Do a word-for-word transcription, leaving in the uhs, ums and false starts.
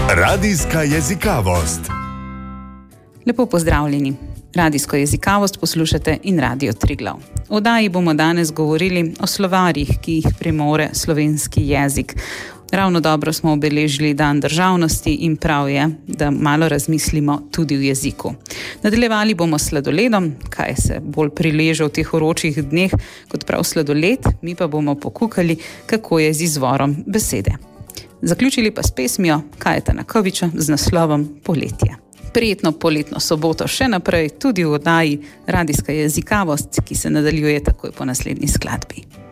Radijska jezikavost. Lepo pozdravljeni. Radijsko jezikavost poslušate in Radio Triglav. V oddaji bomo danes govorili o slovarjih, ki jih premore slovenski jezik. Ravno dobro smo obeležili dan državnosti in prav je, da malo razmislimo tudi v jeziku. Nadaljevali bomo s sladoledom, kaj se bolj prileže v teh vročih dneh kot prav sladoled, mi pa bomo pokukali, kako je z izvorom besede. Zaključili pa s pesmijo Kajeta Nakoviča z naslovom Poletje. Prijetno poletno soboto še naprej tudi v oddaji Radijska jezikavost, ki se nadaljuje takoj po naslednji skladbi.